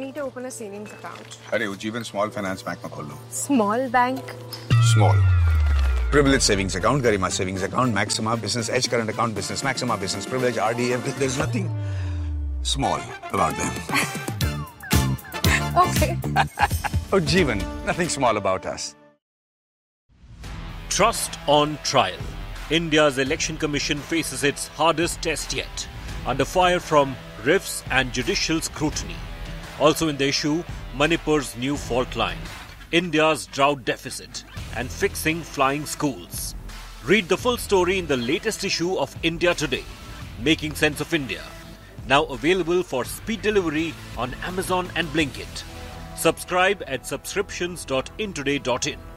need to open a savings account. अरे Ujjivan Small Finance Bank में खोल लो. Small bank? Small. Privilege savings account, Garima savings account, Maxima Business Edge current account, Business Maxima Business Privilege, RD, everything. There's nothing small about them. Okay. Ujjivan, nothing small about us. Trust on trial. India's Election Commission faces its hardest test yet, under fire from rifts and judicial scrutiny. Also in the issue, Manipur's new fault line, India's drought deficit, and fixing flying schools. Read the full story in the latest issue of India Today, Making Sense of India. Now available for speed delivery on Amazon and Blinkit. Subscribe at subscriptions.intoday.in.